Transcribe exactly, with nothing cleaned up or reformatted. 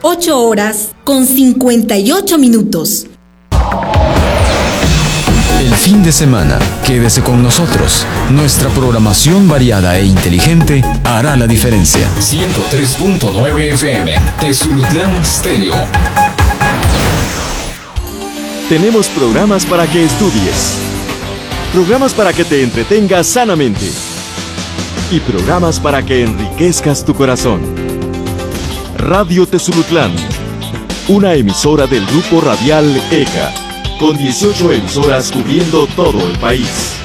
ocho horas con cincuenta y ocho minutos. El fin de semana, quédese con nosotros. Nuestra programación variada e inteligente hará la diferencia. ciento tres punto nueve F M, Tezulutlán Stereo. Tenemos programas para que estudies, programas para que te entretengas sanamente y programas para que enriquezcas tu corazón. Radio Tezulutlán, una emisora del Grupo Radial E C A, con dieciocho emisoras cubriendo todo el país.